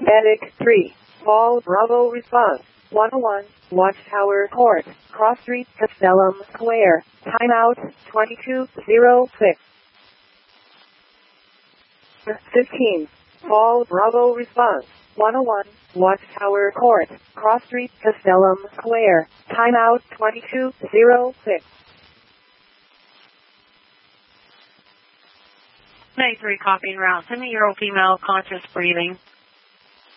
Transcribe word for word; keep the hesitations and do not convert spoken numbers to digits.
Medic three, Paul Bravo response, one oh one, Watchtower Court, Cross Street, Castellum Square, timeout, twenty-two oh six. fifteen, Paul Bravo response, one oh one, Watchtower Court, Cross Street, Castellum Square, timeout, twenty-two oh six. ninety-three copying route. Send me your female conscious breathing.